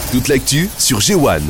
Toute l'actu sur G1.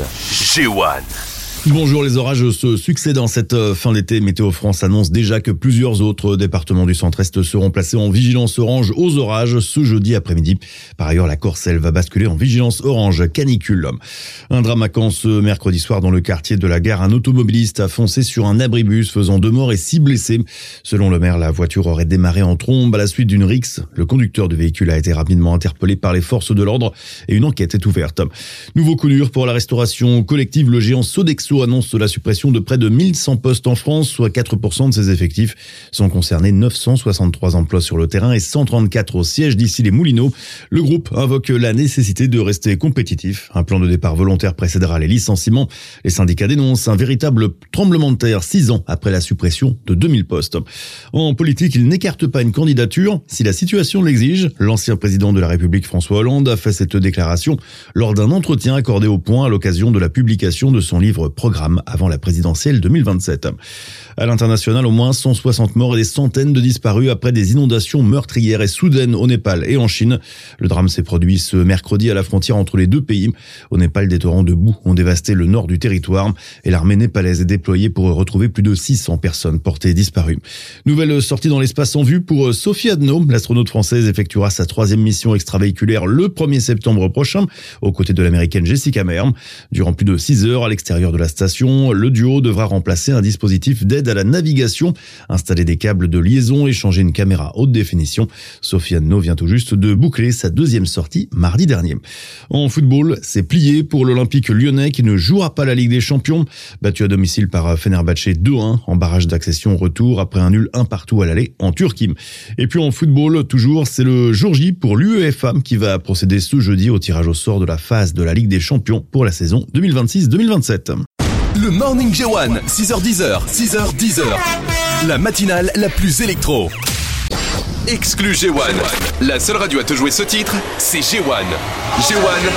G1. Bonjour, les orages se succèdent en cette fin d'été. Météo France annonce déjà que plusieurs autres départements du centre-est seront placés en vigilance orange aux orages ce jeudi après-midi. Par ailleurs, la Corse, elle, va basculer en vigilance orange canicule. Un drame à Caen ce mercredi soir dans le quartier de la Gare. Un automobiliste a foncé sur un abribus faisant 2 morts et 6 blessés. Selon le maire, la voiture aurait démarré en trombe à la suite d'une rixe. Le conducteur du véhicule a été rapidement interpellé par les forces de l'ordre et une enquête est ouverte. Nouveau coup dur pour la restauration collective. Le géant Sodexo annonce la suppression de près de 1100 postes en France, soit 4% de ses effectifs. Sont concernés 963 emplois sur le terrain et 134 au siège d'ici les Moulineaux. Le groupe invoque la nécessité de rester compétitif. Un plan de départ volontaire précédera les licenciements. Les syndicats dénoncent un véritable tremblement de terre 6 ans après la suppression de 2000 postes. En politique, il n'écarte pas une candidature si la situation l'exige. L'ancien président de la République François Hollande a fait cette déclaration lors d'un entretien accordé au Point à l'occasion de la publication de son livre Programme avant la présidentielle 2027. À l'international, au moins 160 morts et des centaines de disparus après des inondations meurtrières et soudaines au Népal et en Chine. Le drame s'est produit ce mercredi à la frontière entre les deux pays. Au Népal, des torrents de boue ont dévasté le nord du territoire et l'armée népalaise est déployée pour retrouver plus de 600 personnes portées disparues. Nouvelle sortie dans l'espace en vue pour Sophie Adno. L'astronaute française effectuera sa 3e mission extravéhiculaire le 1er septembre prochain aux côtés de l'américaine Jessica Meir. Durant plus de 6 heures à l'extérieur de la station, le duo devra remplacer un dispositif d'aide à la navigation, installer des câbles de liaison et changer une caméra haute définition. Sophie Adno vient tout juste de boucler sa 2e sortie mardi dernier. En football, c'est plié pour l'Olympique lyonnais qui ne jouera pas la Ligue des Champions. Battu à domicile par Fenerbahçe 2-1 en barrage d'accession retour après un nul 1-1 à l'aller en Turquie. Et puis en football, toujours, c'est le jour J pour l'UEFA qui va procéder ce jeudi au tirage au sort de la phase de la Ligue des Champions pour la saison 2026-2027. Le Morning G1, 6h10, 6h10. La matinale la plus électro. Exclu G1. La seule radio à te jouer ce titre, c'est G1. G1.